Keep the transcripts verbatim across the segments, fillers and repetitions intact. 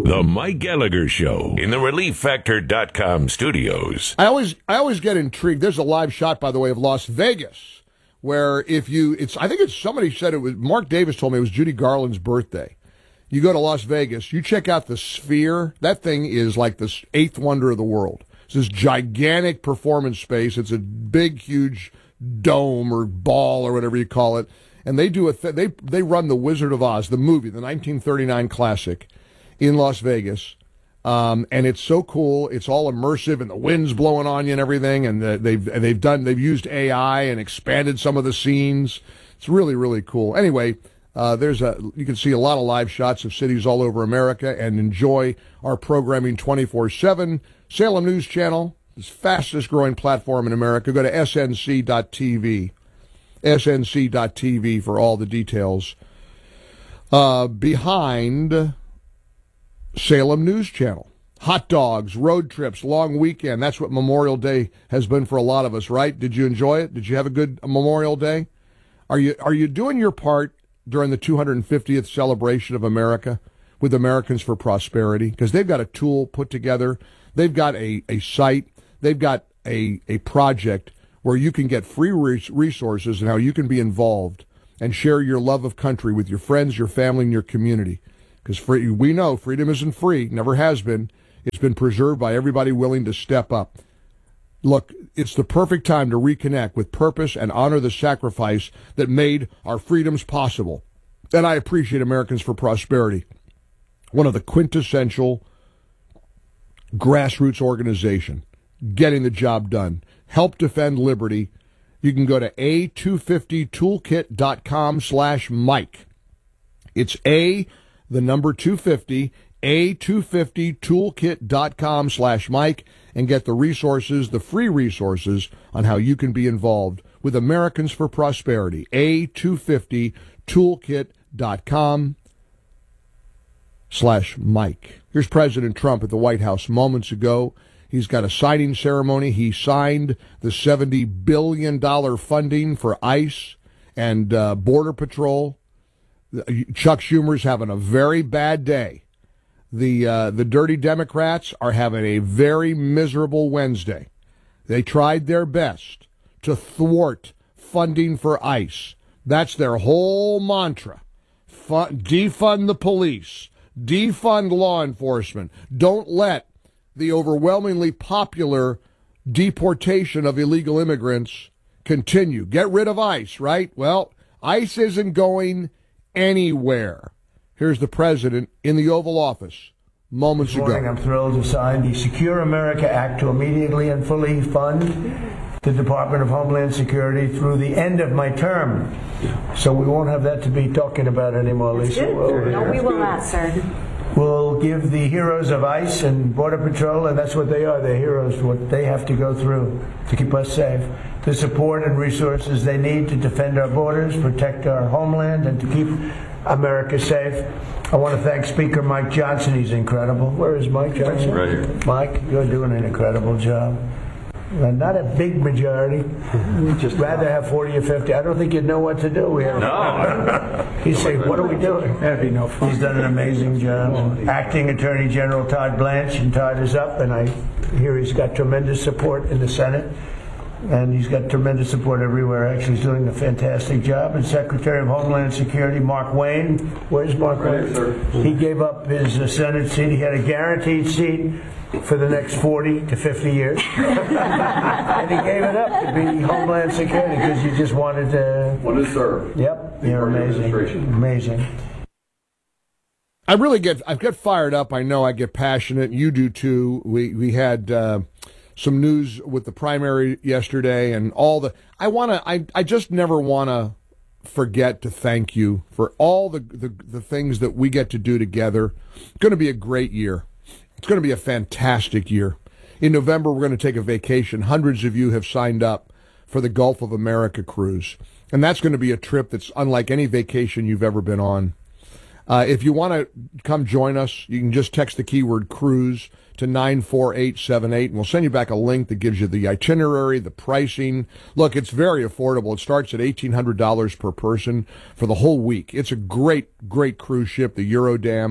The Mike Gallagher Show in the relief factor dot com studios. I always I always get intrigued. There's a live shot, by the way, of Las Vegas, where if you, it's I think it's somebody said it was, Mark Davis told me it was Judy Garland's birthday. You go to Las Vegas, you check out the Sphere. That thing is like the eighth wonder of the world. It's this gigantic performance space. It's a big, huge dome or ball or whatever you call it. And they do a th- they they run The Wizard of Oz, the movie, the nineteen thirty-nine classic, in Las Vegas, um, and it's so cool. It's all immersive, and the wind's blowing on you and everything. And the, they've they've done they've used A I and expanded some of the scenes. It's really really cool. Anyway, uh, there's a you can see a lot of live shots of cities all over America and enjoy our programming twenty-four seven. Salem News Channel, the fastest growing platform in America. Go to S N C dot T V. S N C dot T V for all the details uh, behind Salem News Channel. Hot dogs, road trips, long weekend. That's what Memorial Day has been for a lot of us, right? Did you enjoy it? Did you have a good Memorial Day? Are you are you doing your part during the two hundred fiftieth celebration of America with Americans for Prosperity? Because they've got a tool put together. They've got a, a site. They've got a, a project where you can get free resources and how you can be involved and share your love of country with your friends, your family, and your community. Because we know freedom isn't free, never has been. It's been preserved by everybody willing to step up. Look, it's the perfect time to reconnect with purpose and honor the sacrifice that made our freedoms possible. And I appreciate Americans for Prosperity, one of the quintessential grassroots organization, getting the job done. Help defend liberty. You can go to A two fifty toolkit dot com slash Mike. It's A, the number two fifty, A two fifty toolkit dot com slash Mike, and get the resources, the free resources, on how you can be involved with Americans for Prosperity. A two fifty toolkit dot com slash Mike. Here's President Trump at the White House moments ago. He's got a signing ceremony. He signed the seventy billion dollars funding for ICE and uh, Border Patrol. Chuck Schumer's having a very bad day. The uh, the dirty Democrats are having a very miserable Wednesday. They tried their best to thwart funding for ICE. That's their whole mantra. Fun, defund the police. Defund law enforcement. Don't let the overwhelmingly popular deportation of illegal immigrants continue. Get rid of ICE, right? Well, ICE isn't going anywhere. Here's the president in the Oval Office moments ago. This morning, I'm thrilled to sign the Secure America Act to immediately and fully fund the Department of Homeland Security through the end of my term. So we won't have that to be talking about anymore, Lisa. Well, no, we will not, sir. We'll give the heroes of ICE and Border Patrol, and that's what they are, they're heroes, what they have to go through to keep us safe, the support and resources they need to defend our borders, protect our homeland, and to keep America safe. I want to thank Speaker Mike Johnson. He's incredible. Where is Mike Johnson? Right here. Mike, you're doing an incredible job. And not a big majority. We'd just rather have forty or fifty. I don't think you'd know what to do. We have no. He'd say, what are we doing? That'd be no fun. He's done an amazing job. And Acting Attorney General Todd Blanche, and Todd is up, and I hear he's got tremendous support in the Senate. And he's got tremendous support everywhere. Actually, he's doing a fantastic job. And Secretary of Homeland Security, Mark Wayne. Where's Mark right, Wayne? Sir. He gave up his uh, Senate seat. He had a guaranteed seat for the next forty to fifty years. And he gave it up to be Homeland Security because he just wanted to... Wanted to serve. Yep. You're amazing. Amazing. I really get, I get fired up. I know I get passionate. You do too. We, we had... Uh, some news with the primary yesterday and all the, I want to, I, I just never want to forget to thank you for all the, the, the things that we get to do together. It's going to be a great year. It's going to be a fantastic year. In November, we're going to take a vacation. Hundreds of you have signed up for the Gulf of America cruise. And that's going to be a trip that's unlike any vacation you've ever been on. Uh, if you want to come join us, you can just text the keyword cruise to nine four eight seven eight, and we'll send you back a link that gives you the itinerary, the pricing. Look, it's very affordable. It starts at eighteen hundred dollars per person for the whole week. It's a great, great cruise ship, the Eurodam.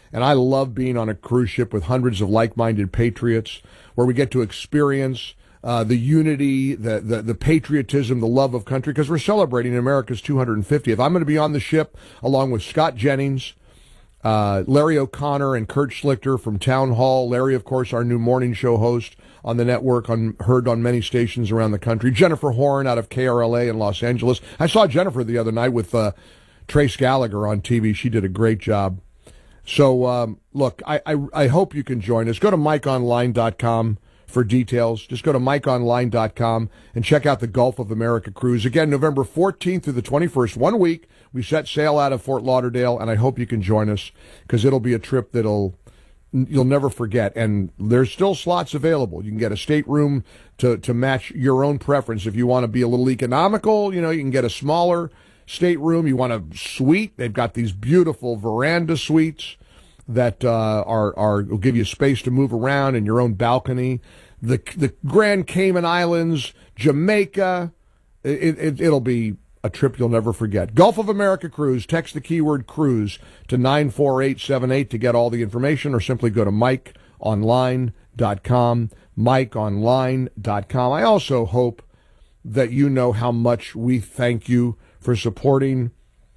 And I love being on a cruise ship with hundreds of like-minded patriots where we get to experience uh, the unity, the, the, the patriotism, the love of country, because we're celebrating America's two hundred fiftieth. I'm going to be on the ship along with Scott Jennings, uh, Larry O'Connor, and Kurt Schlichter from Town Hall. Larry, of course, our new morning show host on the network, on, heard on many stations around the country. Jennifer Horn out of K R L A in Los Angeles. I saw Jennifer the other night with uh, Trace Gallagher on T V. She did a great job. So, um, look, I, I, I hope you can join us. Go to mike online dot com for details. Just go to mike online dot com and check out the Gulf of America cruise. Again, November fourteenth through the twenty-first, one week. We set sail out of Fort Lauderdale, and I hope you can join us because it'll be a trip that'll you'll never forget. And there's still slots available. You can get a stateroom to, to match your own preference. If you want to be a little economical, you know, you can get a smaller stateroom. You want a suite, they've got these beautiful veranda suites that uh, are are will give you space to move around and your own balcony. The the Grand Cayman Islands, Jamaica, it, it, it'll be a trip you'll never forget. Gulf of America Cruise. Text the keyword cruise to nine four eight seven eight to get all the information, or simply go to mike online dot com, mike online dot com. I also hope that you know how much we thank you for supporting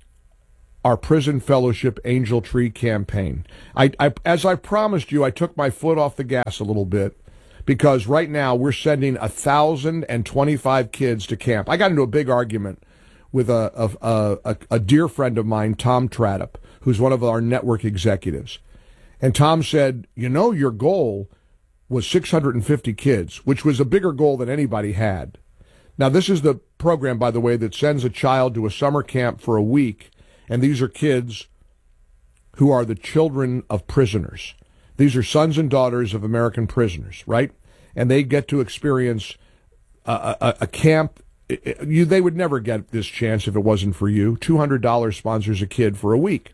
our Prison Fellowship Angel Tree campaign. I, I, as I promised you, I took my foot off the gas a little bit because right now we're sending one thousand twenty-five kids to camp. I got into a big argument with a, a, a, a dear friend of mine, Tom Tradup, who's one of our network executives. And Tom said, you know, your goal was six hundred fifty kids, which was a bigger goal than anybody had. Now, this is the program, by the way, that sends a child to a summer camp for a week, and these are kids who are the children of prisoners. These are sons and daughters of American prisoners, right? And they get to experience a, a, a camp. You, they would never get this chance if it wasn't for you. two hundred dollars sponsors a kid for a week.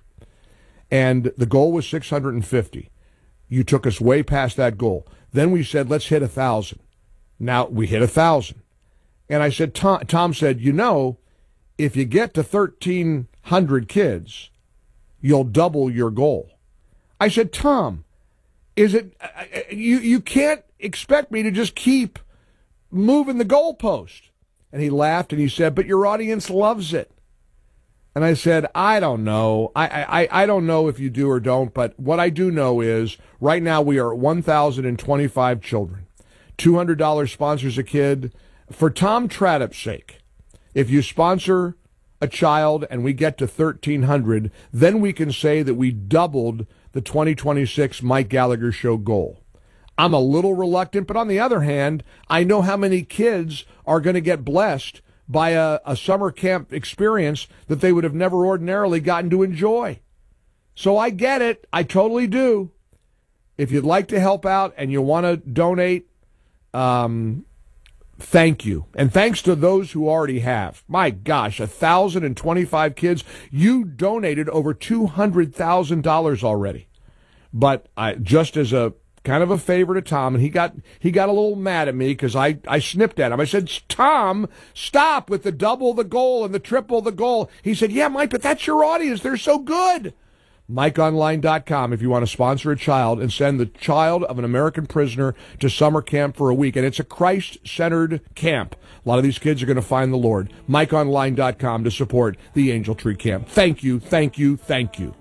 And the goal was six hundred fifty. You took us way past that goal. Then we said, let's hit one thousand. Now we hit one thousand. And I said, Tom, Tom said, you know, if you get to thirteen hundred kids, you'll double your goal. I said, Tom, is it, you, you can't expect me to just keep moving the goalpost. And he laughed and he said, but your audience loves it. And I said, I don't know. I, I, I don't know if you do or don't, but what I do know is right now we are at one thousand twenty-five children, two hundred dollars sponsors a kid. For Tom Tradup's sake, if you sponsor a child and we get to thirteen hundred, then we can say that we doubled the twenty twenty-six Mike Gallagher Show goal. I'm a little reluctant, but on the other hand, I know how many kids are going to get blessed by a, a summer camp experience that they would have never ordinarily gotten to enjoy. So I get it. I totally do. If you'd like to help out and you want to donate, um... thank you. And thanks to those who already have. My gosh, one thousand twenty-five kids. You donated over two hundred thousand dollars already. But I, just as a kind of a favor to Tom, and he got he got a little mad at me because I, I snipped at him. I said, Tom, stop with the double the goal and the triple the goal. He said, yeah, Mike, but that's your audience. They're so good. mike online dot com if you want to sponsor a child and send the child of an American prisoner to summer camp for a week. And it's a Christ-centered camp. A lot of these kids are going to find the Lord. mike online dot com to support the Angel Tree Camp. Thank you, thank you, thank you.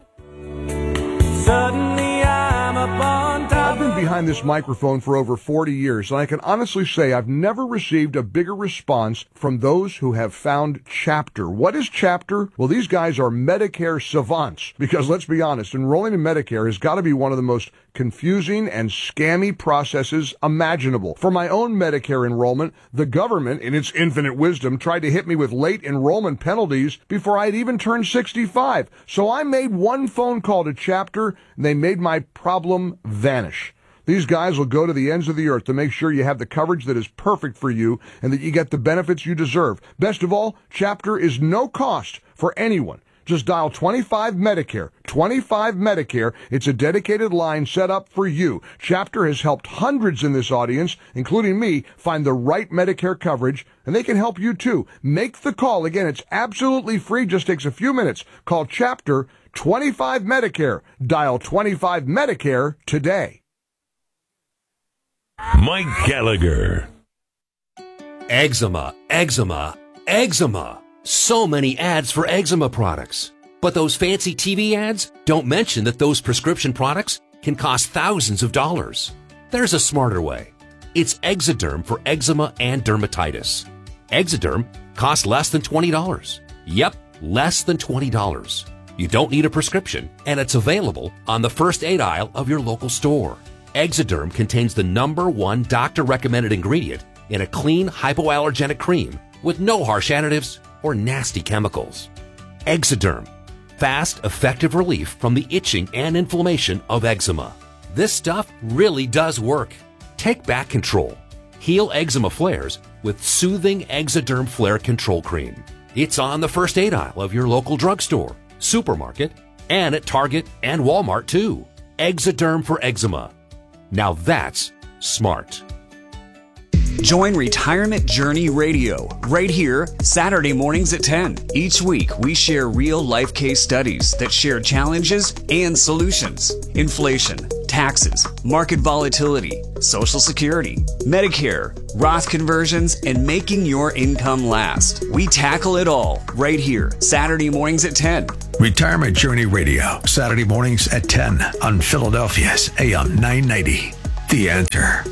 Suddenly I'm up on top. I've been behind this microphone for over forty years, and I can honestly say I've never received a bigger response from those who have found Chapter. What is Chapter? Well, these guys are Medicare savants, because let's be honest, enrolling in Medicare has got to be one of the most confusing and scammy processes imaginable. For my own Medicare enrollment, the government, in its infinite wisdom, tried to hit me with late enrollment penalties before I'd even turned sixty-five. So I made one phone call to Chapter, and they made my problem vanish. These guys will go to the ends of the earth to make sure you have the coverage that is perfect for you and that you get the benefits you deserve. Best of all, Chapter is no cost for anyone. Just dial twenty-five Medicare. twenty-five Medicare. It's a dedicated line set up for you. Chapter has helped hundreds in this audience, including me, find the right Medicare coverage, and they can help you too. Make the call. Again, it's absolutely free. Just takes a few minutes. Call Chapter twenty-five Medicare. Dial twenty-five Medicare today. Mike Gallagher. Eczema, eczema, eczema. So many ads for eczema products. But those fancy T V ads don't mention that those prescription products can cost thousands of dollars. There's a smarter way. It's Exoderm for eczema and dermatitis. Exoderm costs less than twenty dollars. Yep, less than twenty dollars. You don't need a prescription, and it's available on the first aid aisle of your local store. Exoderm contains the number one doctor-recommended ingredient in a clean, hypoallergenic cream with no harsh additives or nasty chemicals. Exoderm. Fast, effective relief from the itching and inflammation of eczema. This stuff really does work. Take back control. Heal eczema flares with soothing Exoderm Flare Control Cream. It's on the first aid aisle of your local drugstore, supermarket, and at Target and Walmart too. Exoderm for eczema. Now that's smart. Join Retirement Journey Radio right here, Saturday mornings at ten. Each week, we share real-life case studies that share challenges and solutions. Inflation, taxes, market volatility, Social Security, Medicare, Roth conversions, and making your income last. We tackle it all right here, Saturday mornings at ten. Retirement Journey Radio, Saturday mornings at ten on Philadelphia's A M nine ninety. The Answer.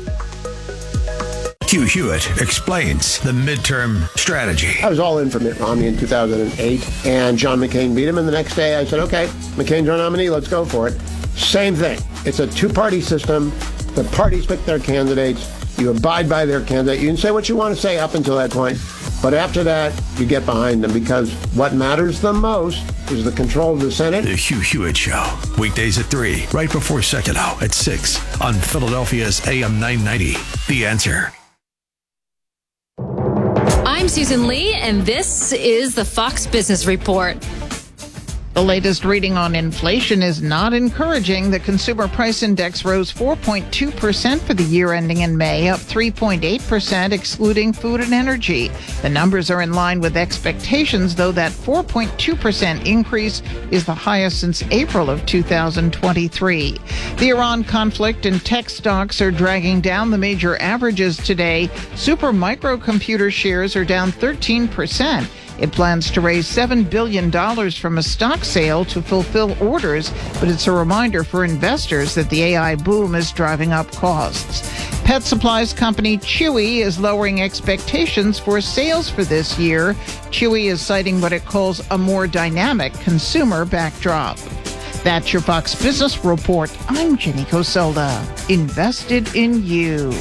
Hugh Hewitt explains the midterm strategy. I was all in for Mitt Romney in two thousand eight, and John McCain beat him, and the next day I said, okay, McCain's our nominee, let's go for it. Same thing. It's a two-party system. The parties pick their candidates. You abide by their candidate. You can say what you want to say up until that point, but after that, you get behind them, because what matters the most is the control of the Senate. The Hugh Hewitt Show, weekdays at three, right before second hour at six on Philadelphia's A M nine ninety. The Answer. I'm Susan Lee, and this is the Fox Business Report. The latest reading on inflation is not encouraging. The Consumer Price Index rose four point two percent for the year ending in May, up three point eight percent excluding food and energy. The numbers are in line with expectations, though that four point two percent increase is the highest since April of two thousand twenty-three. The Iran conflict and tech stocks are dragging down the major averages today. Super Microcomputer shares are down thirteen percent. It plans to raise seven billion dollars from a stock sale to fulfill orders, but it's a reminder for investors that the A I boom is driving up costs. Pet supplies company Chewy is lowering expectations for sales for this year. Chewy is citing what it calls a more dynamic consumer backdrop. That's your Fox Business Report. I'm Jenny Coselda. Invested in you.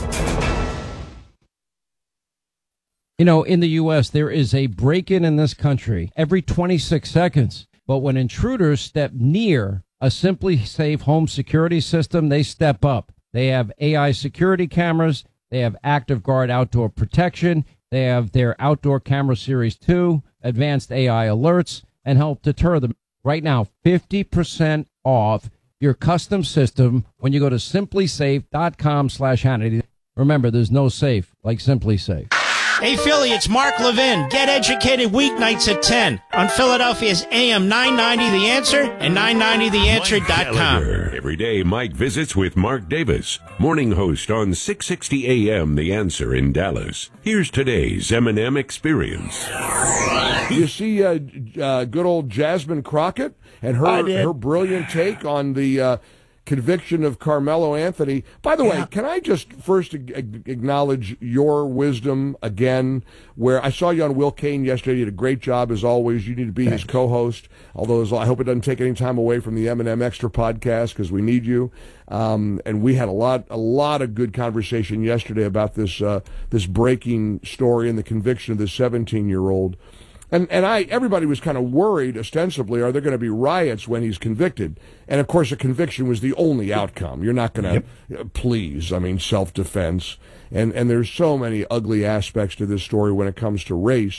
You know, in the U S, there is a break-in in this country every twenty-six seconds. But when intruders step near a Simply Safe home security system, they step up. They have A I security cameras. They have Active Guard outdoor protection. They have their Outdoor Camera Series two, advanced A I alerts, and help deter them. Right now, fifty percent off your custom system when you go to simplysafe.com slash Hannity. Remember, there's no safe like Simply Safe. Hey, Philly, it's Mark Levin. Get educated weeknights at ten on Philadelphia's A M nine ninety The Answer and nine ninety the answer dot com. Every day, Mike visits with Mark Davis, morning host on six sixty A M The Answer in Dallas. Here's today's M and M Experience. You see uh, uh, good old Jasmine Crockett and her her brilliant take on the uh, conviction of Carmelo Anthony. By the yeah. way, can I just first acknowledge your wisdom again, where I saw you on Will Kane yesterday. You did a great job, as always. You need to be Thanks. his co-host, although I hope it doesn't take any time away from the M and M Extra podcast, because we need you. Um, and we had a lot a lot of good conversation yesterday about this uh, this breaking story and the conviction of this seventeen-year-old. And and I everybody was kind of worried, ostensibly, are there going to be riots when he's convicted? And, of course, a conviction was the only outcome. You're not going to, yep. please, I mean, self-defense. And, and there's so many ugly aspects to this story when it comes to race.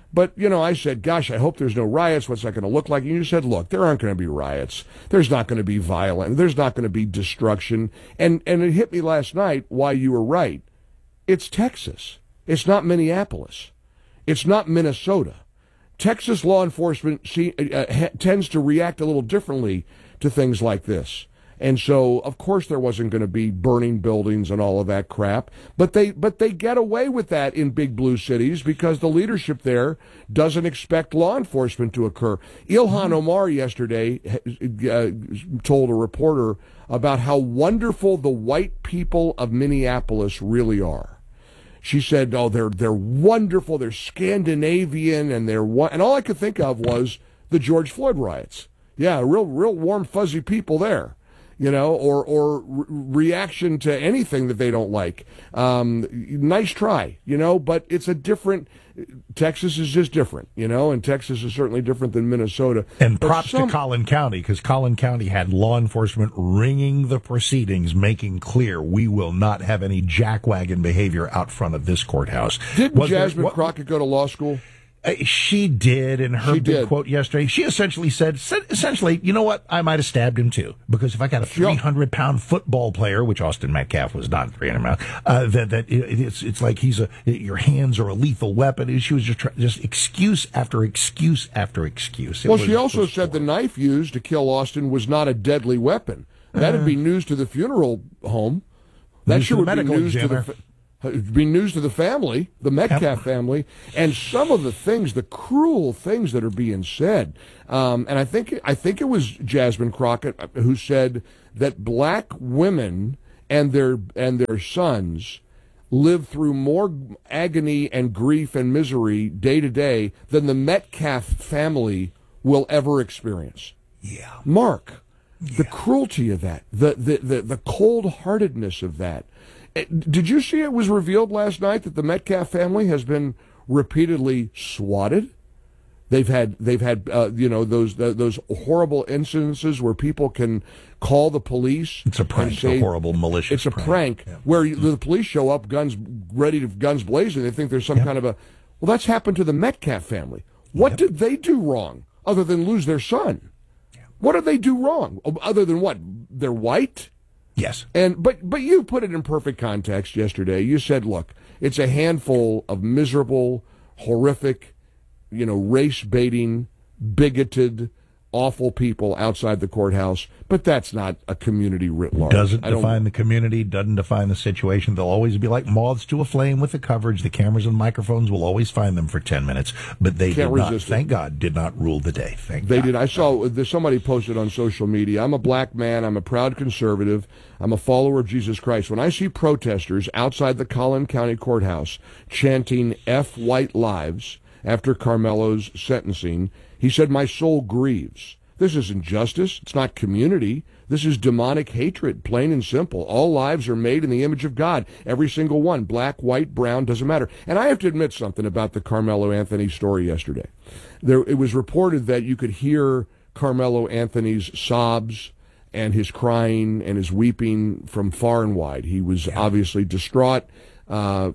But, you know, I said, gosh, I hope there's no riots. What's that going to look like? And you said, look, there aren't going to be riots. There's not going to be violence. There's not going to be destruction. And, and it hit me last night why you were right. It's Texas. It's not Minneapolis. It's not Minnesota. Texas law enforcement see, uh, ha, tends to react a little differently to things like this. And so, of course, there wasn't going to be burning buildings and all of that crap. But they but they get away with that in big blue cities because the leadership there doesn't expect law enforcement to occur. Ilhan Omar yesterday uh, told a reporter about how wonderful the white people of Minneapolis really are. She said, oh, they're they're wonderful, they're Scandinavian, and they're one. And all I could think of was the George Floyd riots. Yeah, real real warm, fuzzy people there. You know, or or re- reaction to anything that they don't like. Um, nice try, you know, but it's a different. Texas is just different, you know, and Texas is certainly different than Minnesota. And But props some- to Collin County, because Collin County had law enforcement ringing the proceedings, making clear we will not have any jackwagon behavior out front of this courthouse. Didn't Was there- Jasmine what- Crockett go to law school? Uh, she did, in her She big did. quote yesterday, she essentially said, se- essentially, you know what, I might have stabbed him too, because if I got a three hundred pound football player, which Austin Metcalf was not three hundred pounds, uh, that, that it, it's, it's like he's a, your hands are a lethal weapon. And she was just, try, just excuse after excuse after excuse. It Well, was- she also was said the knife used to kill Austin was not a deadly weapon. That'd be news to the funeral home. That News to sure the would be medical news to the examiner. fa- it'd be news to the family, the Metcalf family, and some of the things, the cruel things that are being said. Um, and I think I think it was Jasmine Crockett who said that black women and their and their sons live through more agony and grief and misery day to day than the Metcalf family will ever experience. Yeah. Mark, yeah. the cruelty of that, the, the, the, the cold-heartedness of that. Did you see it was revealed last night that the Metcalf family has been repeatedly swatted? They've had they've had uh, you know those uh, those horrible incidences where people can call the police. It's a prank, and say, a horrible, malicious It's a prank, prank yeah. where you, the police show up, guns ready to guns blazing. They think there's some Yep. kind of a. Well, that's happened to the Metcalf family. What Yep. did they do wrong other than lose their son? What did they do wrong other than what? They're white. Yes. And but but you put it in perfect context yesterday. You said, look, it's a handful of miserable, horrific, you know, race baiting, bigoted, awful people outside the courthouse, but that's not a community writ large. Doesn't I don't- define the community, doesn't define the situation. They'll always be like moths to a flame with the coverage. The cameras and microphones will always find them for ten minutes, but they Can't did not, resist it. thank God, did not rule the day. Thank They God. did. I saw there's somebody posted on social media. I'm a black man. I'm a proud conservative. I'm a follower of Jesus Christ. When I see protesters outside the Collin County Courthouse chanting F white lives after Carmelo's sentencing, he said, my soul grieves. This isn't justice. It's not community. This is demonic hatred, plain and simple. All lives are made in the image of God. Every single one, black, white, brown, doesn't matter. And I have to admit something about the Carmelo Anthony story yesterday. There, it was reported that you could hear Carmelo Anthony's sobs and his crying and his weeping from far and wide. He was yeah. obviously distraught. Uh,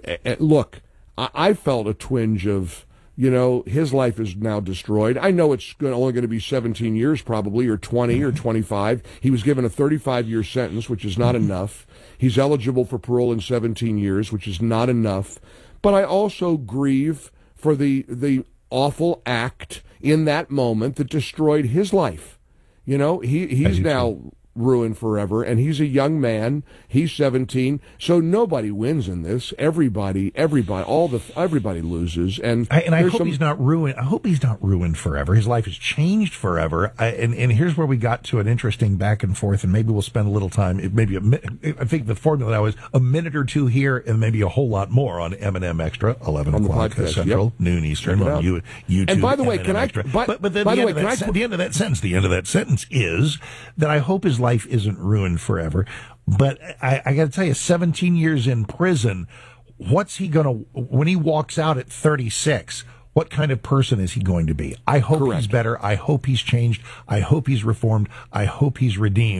look, I, I felt a twinge of... You know, his life is now destroyed. I know it's only going to be seventeen years probably, or twenty or twenty-five. He was given a thirty-five year sentence, which is not enough. He's eligible for parole in seventeen years, which is not enough. But I also grieve for the the awful act in that moment that destroyed his life. You know, he he's now... Too. ruined forever, and he's a young man. He's seventeen, so nobody wins in this. Everybody, everybody, all the everybody loses. And I, and I hope some... he's not ruined. I hope he's not ruined forever. His life has changed forever. I, and and here's where we got to an interesting back and forth, and maybe we'll spend a little time. Maybe a, I think the formula now is a minute or two here, and maybe a whole lot more on M and M Extra, eleven on o'clock podcast, Central, yep. noon Eastern on you, YouTube. And by the way, M and M can I? Extra. By, but but then by the, the way, end of can that, I? the end of that sentence. The end of that sentence is that I hope his life isn't ruined forever. But I, I got to tell you, seventeen years in prison, what's he going to, when he walks out at thirty-six, what kind of person is he going to be? I hope Correct. he's better. I hope he's changed. I hope he's reformed. I hope he's redeemed.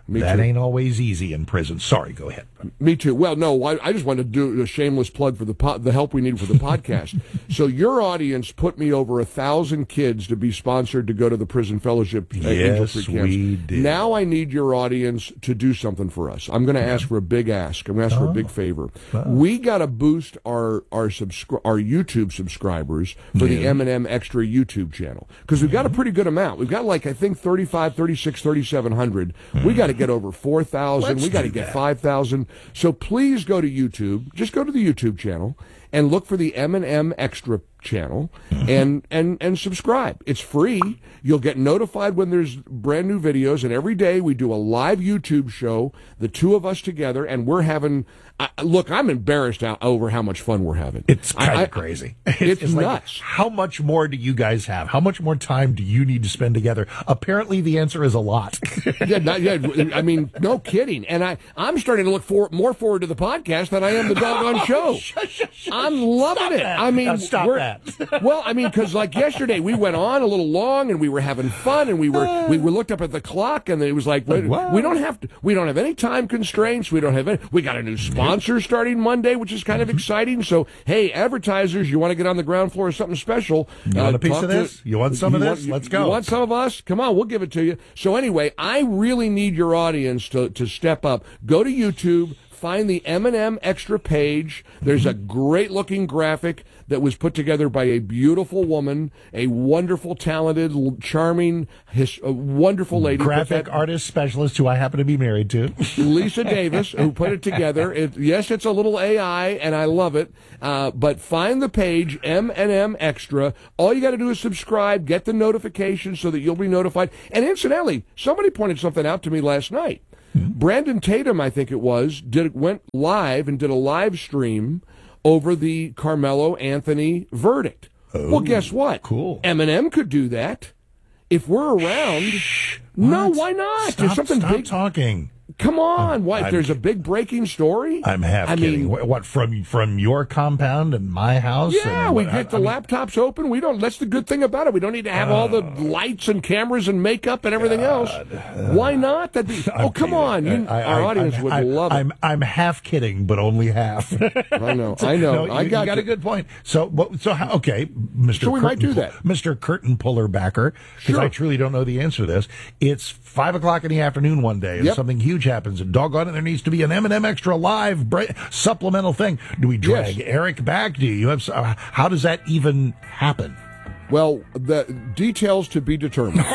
Me that too. ain't always easy in prison. Sorry, go ahead. Me too. Well, no, I, I just wanted to do a shameless plug for the po- the help we need for the podcast. So your audience put me over a thousand kids to be sponsored to go to the Prison Fellowship. Uh, Angel Yes, Tree camps. we did. Now I need your audience to do something for us. I'm going to ask for a big ask. I'm going to ask for a big favor. We got to boost our our subscri- our YouTube subscribers for the Yeah. M and M Extra YouTube channel because we've got a pretty good amount. We've got like I think thirty-five, thirty-six, thirty-seven hundred. We got to get over four thousand. Let's We got to do get that. five thousand. So please go to YouTube. Just go to the YouTube channel and look for the M and M Extra channel and, and, and subscribe. It's free. You'll get notified when there's brand new videos. And every day we do a live YouTube show, the two of us together, and we're having. Uh, look, I'm embarrassed out over how much fun we're having. It's kind I- I- of crazy. It's, It's like, nuts. how much more do you guys have? How much more time do you need to spend together? Apparently, the answer is a lot. yeah, not, yeah, I mean, no kidding. And I, I'm starting to look for, more forward to the podcast than I am the doggone show. I'm loving Stop it. that. I mean, Now stop we're- that. well, I mean, because like yesterday we went on a little long and we were having fun and we were we were looked up at the clock and it was like we, we don't have to we don't have any time constraints. We don't have any. We got a new sponsor starting Monday, which is kind of exciting. So hey, advertisers, you want to get on the ground floor of something special? You want a piece talk of to- this? You want some of you this? want- Let's you- go. You want some of us? Come on, we'll give it to you. So anyway, I really need your audience to, to step up. Go to YouTube, find the M and M Extra page. There's a great looking graphic that was put together by a beautiful woman, a wonderful, talented, l- charming, his, a wonderful lady. Put Graphic that- artist specialist who I happen to be married to. Lisa Davis, who put it together. It, yes, it's a little A I, and I love it. Uh, but find the page, M and M Extra. All you got to do is subscribe, get the notifications so that you'll be notified. And incidentally, somebody pointed something out to me last night. Brandon Tatum, I think it was, did went live and did a live stream over the Carmelo Anthony verdict. well, guess what? Cool. Eminem could do that. If we're around, no, What? why not? Stop, There's something stop big. talking. Come on, I'm- what? I'm- There's a big breaking story. I'm half I kidding. mean, what, what, from from your compound and my house? yeah, and we what- get the I mean, laptops open. We don't. That's the good thing about it. We don't need to have all the lights and cameras and makeup and everything else. Why not? That'd be. I'm Oh, come teasing. on! You, I- I- our I- audience I'm- would I- love it. I'm I'm half kidding, but only half. I know. I know. No, I you, got you got you. a good point. So, what- so how, okay, Mister So we might Curtain do that. Pull- Mister Curtain Puller Backer, because Sure. I truly don't know the answer to this. It's five o'clock in the afternoon one day, and Yep. something huge happens, and doggone it, there needs to be an M and M Extra live bra- supplemental thing. Do we drag Yes. Eric back? Do you have? Uh, how does that even happen? Well, the details to be determined.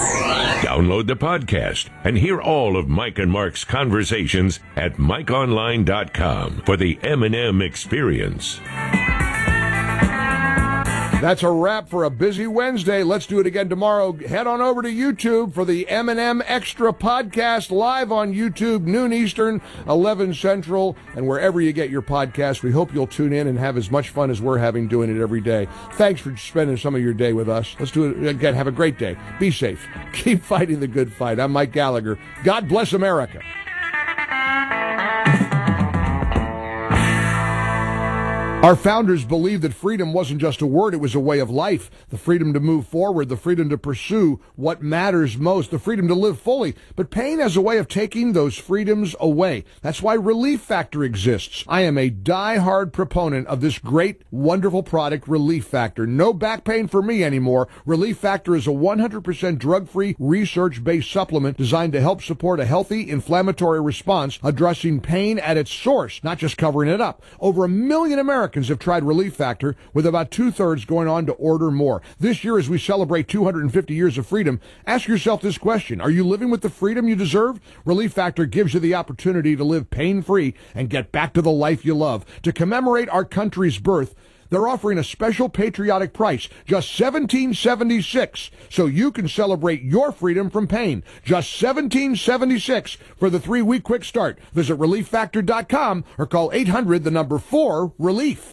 Download the podcast and hear all of Mike and Mark's conversations at mike online dot com for the M and M experience. That's a wrap for a busy Wednesday. Let's do it again tomorrow. Head on over to YouTube for the M and M Extra podcast live on YouTube, noon Eastern, eleven Central, and wherever you get your podcast. We hope you'll tune in and have as much fun as we're having doing it every day. Thanks for spending some of your day with us. Let's do it again. Have a great day. Be safe. Keep fighting the good fight. I'm Mike Gallagher. God bless America. Our founders believed that freedom wasn't just a word, it was a way of life. The freedom to move forward, the freedom to pursue what matters most, the freedom to live fully. But pain has a way of taking those freedoms away. That's why Relief Factor exists. I am a die-hard proponent of this great, wonderful product, Relief Factor. No back pain for me anymore. Relief Factor is a one hundred percent drug-free, research-based supplement designed to help support a healthy inflammatory response, addressing pain at its source, not just covering it up. Over a million Americans have tried Relief Factor, with about two-thirds going on to order more. This year, as we celebrate two hundred fifty years of freedom, ask yourself this question. Are you living with the freedom you deserve? Relief Factor gives you the opportunity to live pain-free and get back to the life you love. To commemorate our country's birth, they're offering a special patriotic price, just seventeen seventy-six, so you can celebrate your freedom from pain. Just seventeen seventy-six for the three-week quick start. Visit relief factor dot com or call eight hundred, the number four, relief.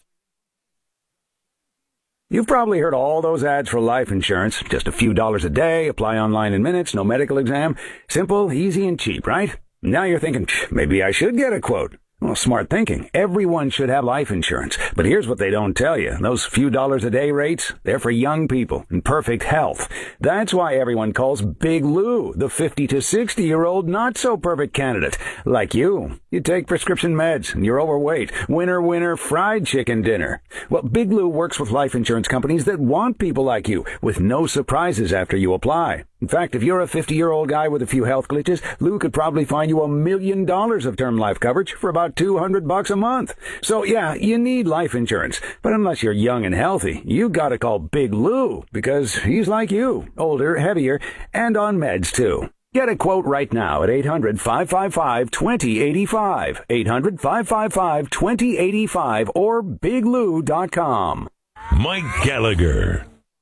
You've probably heard all those ads for life insurance. Just a few dollars a day, apply online in minutes, no medical exam. Simple, easy, and cheap, right? Now you're thinking, maybe I should get a quote. Well, smart thinking. Everyone should have life insurance. But here's what they don't tell you. Those few dollars a day rates, they're for young people in perfect health. That's why everyone calls Big Lou the fifty to sixty-year-old not-so-perfect candidate. Like you. You take prescription meds and you're overweight. Winner, winner, fried chicken dinner. Well, Big Lou works with life insurance companies that want people like you, with no surprises after you apply. In fact, if you're a fifty-year-old guy with a few health glitches, Lou could probably find you a million dollars of term life coverage for about two hundred bucks a month. So yeah, you need life insurance. But unless you're young and healthy, you gotta call Big Lou, because he's like you, older, heavier, and on meds too. Get a quote right now at eight hundred, five five five, two zero eight five, eight hundred, five five five, two zero eight five, or big lou dot com. Mike Gallagher.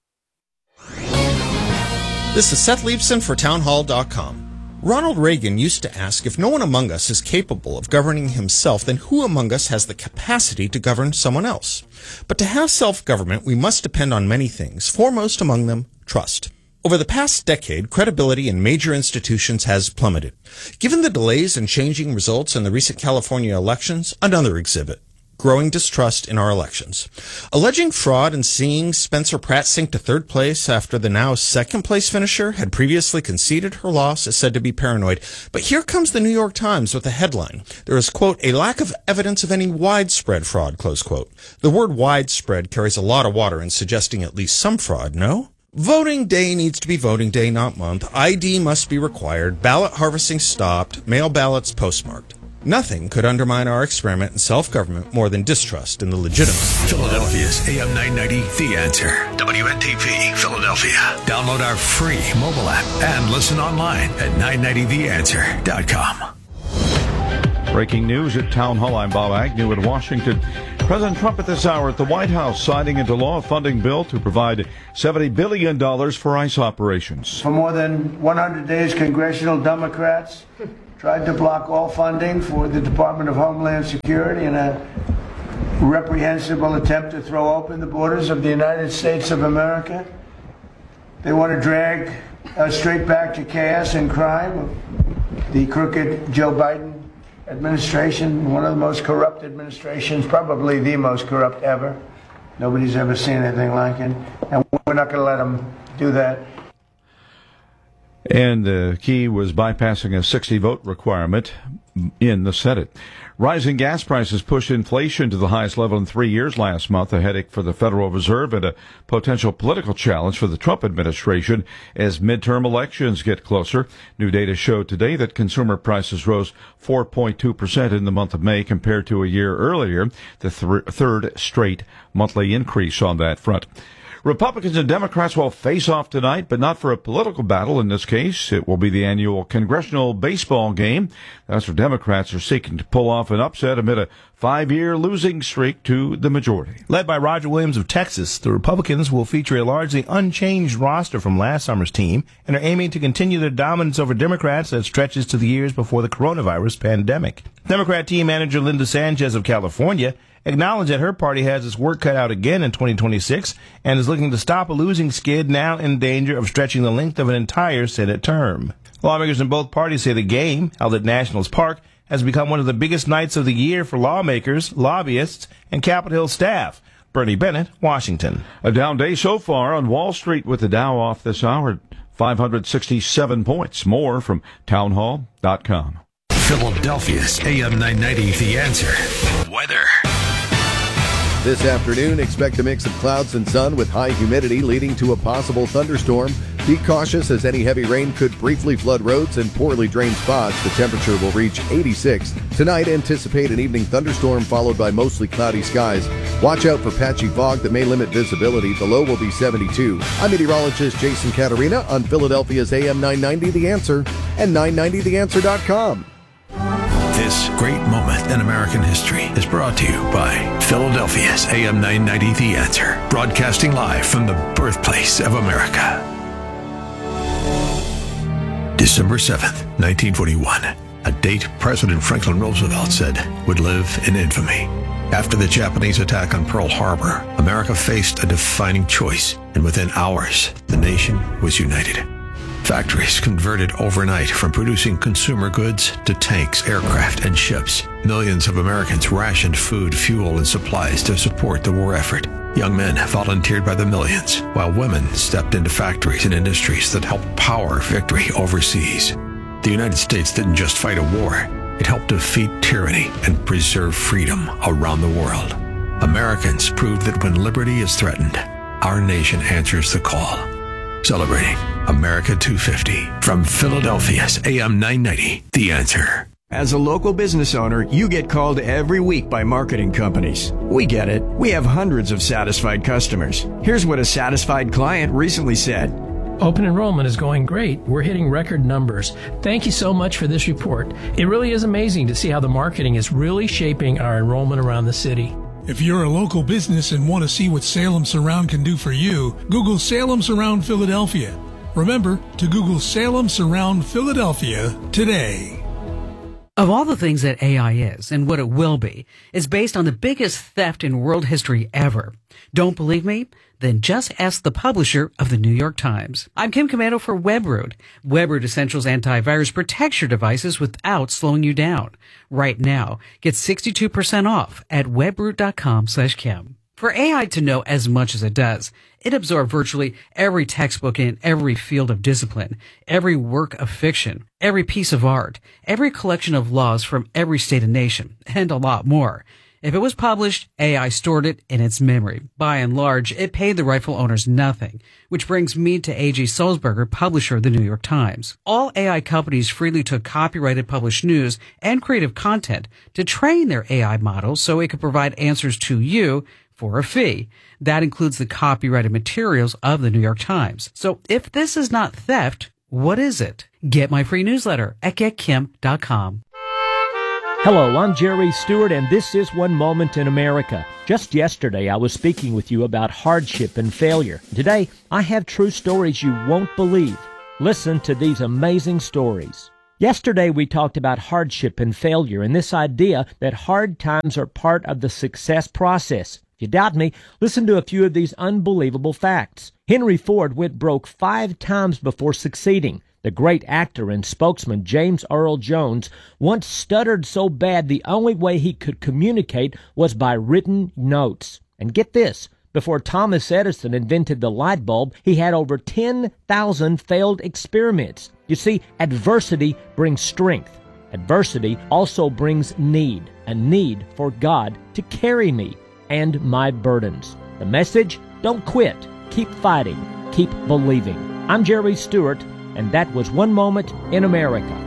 This is Seth Leibson for townhall dot com. Ronald Reagan used to ask, if no one among us is capable of governing himself, then who among us has the capacity to govern someone else? But to have self-government, we must depend on many things, foremost among them, trust. Over the past decade, credibility in major institutions has plummeted. Given the delays and changing results in the recent California elections, another exhibit. Growing distrust in our elections. Alleging fraud and seeing Spencer Pratt sink to third place after the now second-place finisher had previously conceded her loss is said to be paranoid. But here comes the New York Times with a headline. There is, quote, a lack of evidence of any widespread fraud, close quote. The word widespread carries a lot of water in suggesting at least some fraud, no? Voting day needs to be voting day, not month. I D must be required. Ballot harvesting stopped. Mail ballots postmarked. Nothing could undermine our experiment in self-government more than distrust in the legitimacy. Philadelphia's A M nine ninety, The Answer. W N T P, Philadelphia. Download our free mobile app and listen online at nine ninety the answer dot com. Breaking news at Town Hall. I'm Bob Agnew in Washington. President Trump at this hour at the White House signing into law a funding bill to provide seventy billion dollars for ICE operations. For more than one hundred days, congressional Democrats tried to block all funding for the Department of Homeland Security in a reprehensible attempt to throw open the borders of the United States of America. They want to drag us straight back to chaos and crime. The crooked Joe Biden administration, one of the most corrupt administrations, probably the most corrupt ever. Nobody's ever seen anything like it. And we're not going to let them do that. And the key was bypassing a sixty vote requirement in the Senate. Rising gas prices pushed inflation to the highest level in three years last month, a headache for the Federal Reserve and a potential political challenge for the Trump administration as midterm elections get closer. New data showed today that consumer prices rose four point two percent in the month of May compared to a year earlier, the th- third straight monthly increase on that front. Republicans and Democrats will face off tonight, but not for a political battle. In this case, it will be the annual congressional baseball game. That's where Democrats are seeking to pull off an upset amid a five-year losing streak to the majority. Led by Roger Williams of Texas, the Republicans will feature a largely unchanged roster from last summer's team and are aiming to continue their dominance over Democrats that stretches to the years before the coronavirus pandemic. Democrat team manager Linda Sanchez of California acknowledged that her party has its work cut out again in twenty twenty-six and is looking to stop a losing skid now in danger of stretching the length of an entire Senate term. Lawmakers in both parties say the game, held at Nationals Park, has become one of the biggest nights of the year for lawmakers, lobbyists, and Capitol Hill staff. Bernie Bennett, Washington. A down day so far on Wall Street with the Dow off this hour, five hundred sixty-seven points. More from townhall dot com. Philadelphia's A M nine ninety, The Answer. Weather. This afternoon, expect a mix of clouds and sun with high humidity leading to a possible thunderstorm. Be cautious as any heavy rain could briefly flood roads and poorly drained spots. The temperature will reach eighty-six. Tonight, anticipate an evening thunderstorm followed by mostly cloudy skies. Watch out for patchy fog that may limit visibility. The low will be seventy-two. I'm meteorologist Jason Caterina on Philadelphia's A M nine ninety The Answer and nine ninety the answer dot com. This great moment in American history is brought to you by Philadelphia's A M nine ninety The Answer, broadcasting live from the birthplace of America. December seventh, nineteen forty-one, a date President Franklin Roosevelt said would live in infamy. After the Japanese attack on Pearl Harbor, America faced a defining choice, and within hours, the nation was united. Factories converted overnight from producing consumer goods to tanks, aircraft, and ships. Millions of Americans rationed food, fuel, and supplies to support the war effort. Young men volunteered by the millions, while women stepped into factories and industries that helped power victory overseas. The United States didn't just fight a war. It helped defeat tyranny and preserve freedom around the world. Americans proved that when liberty is threatened, our nation answers the call. Celebrating America two fifty from Philadelphia's A M nine ninety, The Answer. As a local business owner, you get called every week by marketing companies. We get it. We have hundreds of satisfied customers. Here's what a satisfied client recently said. Open enrollment is going great. We're hitting record numbers. Thank you so much for this report. It really is amazing to see how the marketing is really shaping our enrollment around the city. If you're a local business and want to see what Salem Surround can do for you, Google Salem Surround Philadelphia. Remember to Google Salem Surround Philadelphia today. Of all the things that A I is and what it will be, is based on the biggest theft in world history ever. Don't believe me? Then just ask the publisher of the New York Times. I'm Kim Commando for WebRoot. WebRoot Essentials Antivirus protects your devices without slowing you down. Right now, get sixty-two percent off at webroot.com slash Kim. For A I to know as much as it does, it absorbed virtually every textbook in every field of discipline, every work of fiction, every piece of art, every collection of laws from every state and nation, and a lot more. If it was published, A I stored it in its memory. By and large, it paid the rightful owners nothing, which brings me to A J Sulzberger, publisher of the New York Times. All A I companies freely took copyrighted published news and creative content to train their A I models so it could provide answers to you for a fee. That includes the copyrighted materials of the New York Times. So if this is not theft, what is it? Get my free newsletter at get kim dot com. Hello, I'm Jerry Stewart, and this is One Moment in America. Just yesterday, I was speaking with you about hardship and failure. Today, I have true stories you won't believe. Listen to these amazing stories. Yesterday, we talked about hardship and failure and this idea that hard times are part of the success process. If you doubt me, listen to a few of these unbelievable facts. Henry Ford went broke five times before succeeding. The great actor and spokesman James Earl Jones once stuttered so bad the only way he could communicate was by written notes. And get this, before Thomas Edison invented the light bulb, he had over ten thousand failed experiments. You see, adversity brings strength. Adversity also brings need, a need for God to carry me and my burdens. The message? Don't quit. Keep fighting. Keep believing. I'm Jerry Stewart, and that was One Moment in America.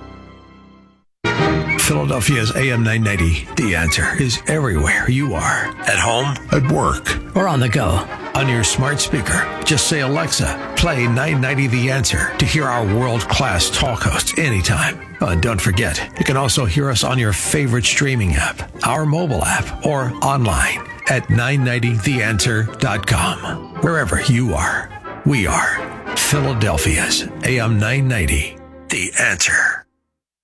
Philadelphia's A M nine ninety, The Answer, is everywhere you are. At home, at work, or on the go. On your smart speaker, just say, Alexa, play nine ninety The Answer to hear our world-class talk hosts anytime. Oh, and don't forget, you can also hear us on your favorite streaming app, our mobile app, or online at nine ninety the answer dot com. Wherever you are, we are. Philadelphia's A M nine ninety, The Answer.